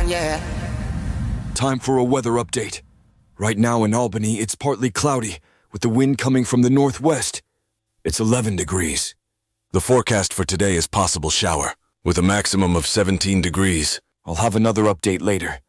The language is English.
yeah. Time for a weather update. Right now in Albany, it's partly cloudy, with the wind coming from the northwest. It's 11 degrees. The forecast for today is possible shower, with a maximum of 17 degrees. I'll have another update later.